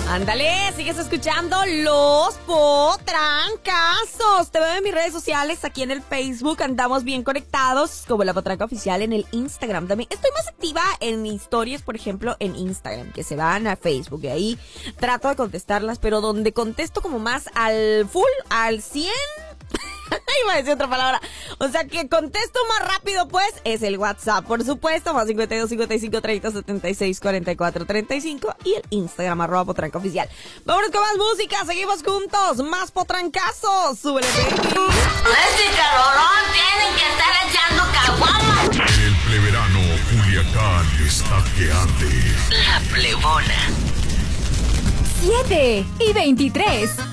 Ándale, sigues escuchando Los Potrancazos. Te veo en mis redes sociales, aquí en el Facebook. Andamos bien conectados, como La Potranca Oficial en el Instagram. También estoy más activa en historias, por ejemplo, en Instagram, que se van a Facebook. Y ahí trato de contestarlas, pero donde contesto como más al full, al 100... Iba a decir otra palabra. O sea, que contesto más rápido, pues, es el WhatsApp, por supuesto, más 52 55 30 76 44 35 y el Instagram, @potrancaoficial. Vámonos con más música, seguimos juntos, más potrancazos. Súbele, baby. Este calorón tienen que estar echando caguamas. El pleverano Culiacán está que arde. La plebona. 7:23.